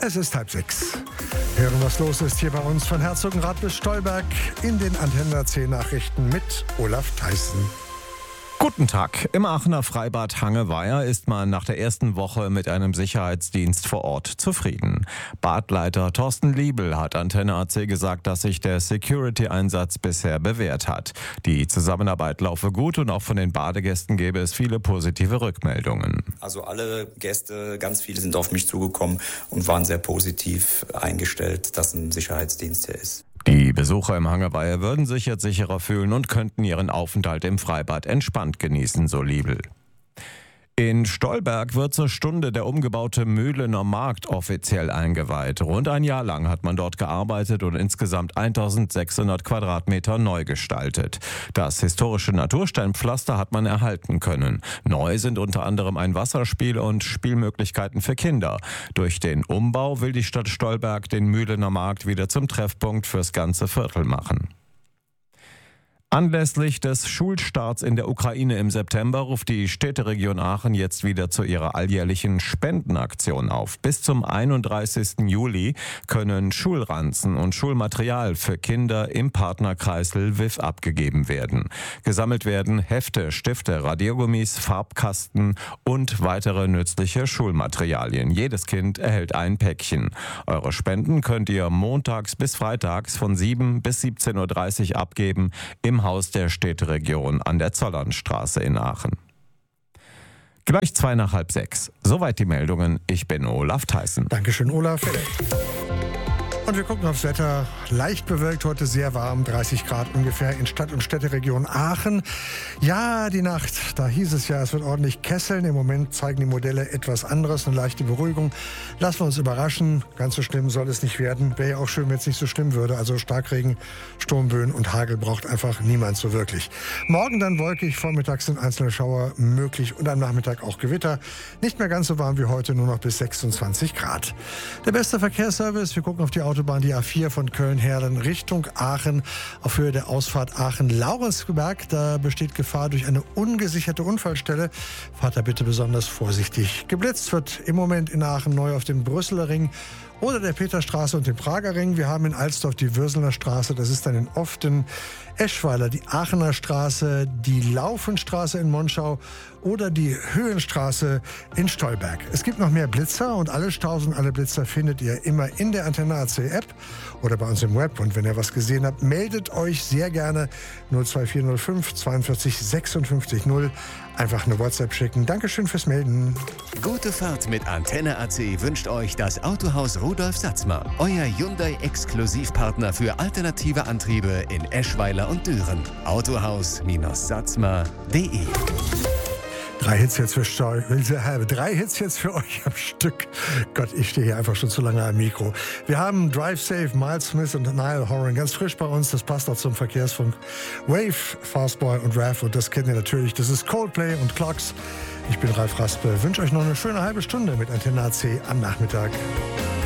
Es ist 5:30. Hören, was los ist hier bei uns von Herzogenrath bis Stolberg in den Antenne AC Nachrichten mit Olaf Theissen. Guten Tag. Im Aachener Freibad Hangeweiher ist man nach der ersten Woche mit einem Sicherheitsdienst vor Ort zufrieden. Badleiter Thorsten Liebel hat Antenne AC gesagt, dass sich der Security-Einsatz bisher bewährt hat. Die Zusammenarbeit laufe gut und auch von den Badegästen gäbe es viele positive Rückmeldungen. Also alle Gäste, ganz viele sind auf mich zugekommen und waren sehr positiv eingestellt, dass ein Sicherheitsdienst hier ist. Die Besucher im Hangeweiher würden sich jetzt sicherer fühlen und könnten ihren Aufenthalt im Freibad entspannt genießen, so Liebel. In Stolberg wird zur Stunde der umgebaute Mühlener Markt offiziell eingeweiht. Rund ein Jahr lang hat man dort gearbeitet und insgesamt 1600 Quadratmeter neu gestaltet. Das historische Natursteinpflaster hat man erhalten können. Neu sind unter anderem ein Wasserspiel und Spielmöglichkeiten für Kinder. Durch den Umbau will die Stadt Stolberg den Mühlener Markt wieder zum Treffpunkt fürs ganze Viertel machen. Anlässlich des Schulstarts in der Ukraine im September ruft die Städteregion Aachen jetzt wieder zu ihrer alljährlichen Spendenaktion auf. Bis zum 31. Juli können Schulranzen und Schulmaterial für Kinder im Partnerkreis Lviv abgegeben werden. Gesammelt werden Hefte, Stifte, Radiergummis, Farbkasten und weitere nützliche Schulmaterialien. Jedes Kind erhält ein Päckchen. Eure Spenden könnt ihr montags bis freitags von 7 bis 17.30 Uhr abgeben im Haus der Städteregion an der Zollernstraße in Aachen. Gleich 5:55. Soweit die Meldungen. Ich bin Olaf Theissen. Dankeschön, Olaf. Und wir gucken aufs Wetter. Leicht bewölkt, heute sehr warm, 30 Grad ungefähr in Stadt- und Städteregion Aachen. Ja, die Nacht, da hieß es ja, es wird ordentlich kesseln. Im Moment zeigen die Modelle etwas anderes, eine leichte Beruhigung. Lassen wir uns überraschen. Ganz so schlimm soll es nicht werden. Wäre ja auch schön, wenn es nicht so schlimm würde. Also Starkregen, Sturmböen und Hagel braucht einfach niemand so wirklich. Morgen dann wolkig, vormittags sind einzelne Schauer möglich und am Nachmittag auch Gewitter. Nicht mehr ganz so warm wie heute, nur noch bis 26 Grad. Der beste Verkehrsservice, wir gucken auf die Autobahn, die A4 von Köln-Herlen Richtung Aachen auf Höhe der Ausfahrt Aachen-Laurensberg. Da besteht Gefahr durch eine ungesicherte Unfallstelle. Fahrt da bitte besonders vorsichtig. Geblitzt wird im Moment in Aachen neu auf dem Brüsseler Ring oder der Peterstraße und dem Prager Ring. Wir haben in Alsdorf die Würselener Straße, das ist dann in Often, Eschweiler die Aachener Straße, die Laufenstraße in Monschau oder die Höhenstraße in Stolberg. Es gibt noch mehr Blitzer und alle Staus und alle Blitzer findet ihr immer in der Antenne AC App oder bei uns im Web. Und wenn ihr was gesehen habt, meldet euch sehr gerne 02405 42 56 0. Einfach eine WhatsApp schicken. Dankeschön fürs Melden. Gute Fahrt mit Antenne AC wünscht euch das Autohaus Rudolf Satzmer. Euer Hyundai-Exklusivpartner für alternative Antriebe in Eschweiler und Düren. Autohaus-satzmer.de. Drei Hits jetzt für euch am Stück. Gott, ich stehe hier einfach schon zu lange am Mikro. Wir haben Drive Safe, Miles Smith und Niall Horan ganz frisch bei uns. Das passt auch zum Verkehrsfunk. Wave, Fastboy und Raph, und das kennt ihr natürlich. Das ist Coldplay und Clocks. Ich bin Ralf Raspe. Wünsche euch noch eine schöne halbe Stunde mit Antenne AC am Nachmittag.